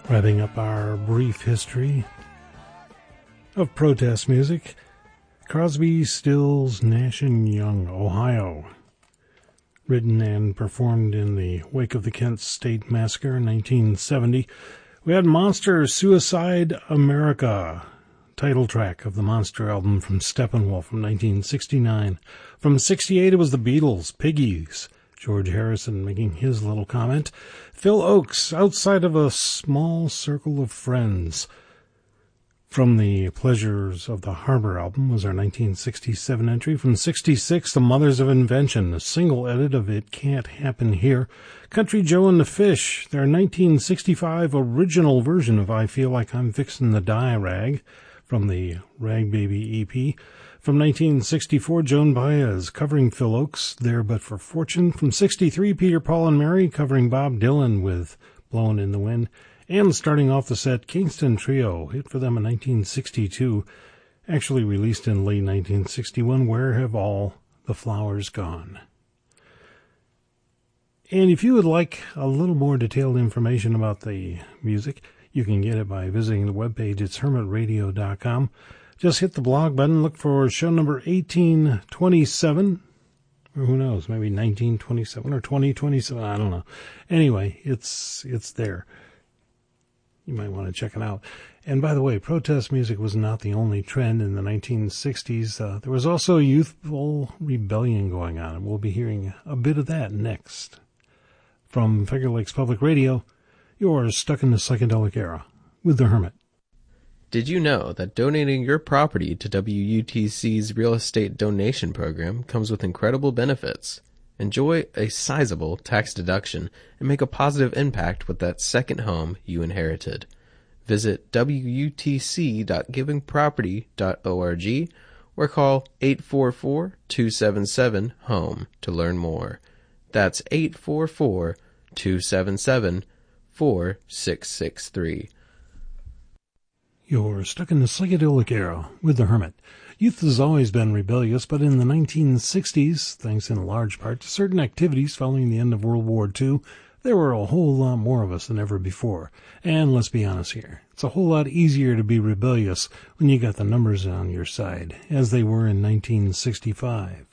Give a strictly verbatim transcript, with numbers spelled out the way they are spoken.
Wrapping up our brief history of protest music, Crosby, Stills, Nash and Young, Ohio. Written and performed in the wake of the Kent State Massacre in nineteen seventy. We had Monster, Suicide, America, title track of the Monster album from Steppenwolf from nineteen sixty-nine. From sixty-eight, it was the Beatles, Piggies. George Harrison making his little comment. Phil Ochs, Outside of a Small Circle of Friends. From the Pleasures of the Harbor album was our nineteen sixty-seven entry. From sixty-six, The Mothers of Invention, a single edit of It Can't Happen Here. Country Joe and the Fish, their nineteen sixty-five original version of I Feel Like I'm Fixin' to Die Rag, from the Rag Baby E P. From nineteen sixty-four, Joan Baez covering Phil Ochs, There But for Fortune. From sixty-three, Peter, Paul and Mary covering Bob Dylan with Blowin' in the Wind. And starting off the set, Kingston Trio, hit for them in nineteen sixty-two, actually released in late nineteen sixty-one, Where Have All the Flowers Gone? And if you would like a little more detailed information about the music, you can get it by visiting the webpage. It's hermit radio dot com. Just hit the blog button, look for show number eighteen twenty-seven, or who knows, maybe nineteen twenty-seven or twenty twenty-seven, I don't know. Anyway, it's it's there. You might want to check it out. And by the way, protest music was not the only trend in the nineteen sixties. Uh, there was also youthful rebellion going on, and we'll be hearing a bit of that next. From Finger Lakes Public Radio, you're stuck in the psychedelic era with The Hermit. Did you know that donating your property to W U T C's real estate donation program comes with incredible benefits? Enjoy a sizable tax deduction and make a positive impact with that second home you inherited. Visit W U T C dot giving property dot org or call eight four four, two seven seven, HOME to learn more. That's eight four four, two seven seven, four six six three. You're stuck in the psychedelic era with The Hermit. Youth has always been rebellious, but in the nineteen sixties, thanks in large part to certain activities following the end of World War Two, there were a whole lot more of us than ever before. And let's be honest here, it's a whole lot easier to be rebellious when you got the numbers on your side, as they were in nineteen sixty-five.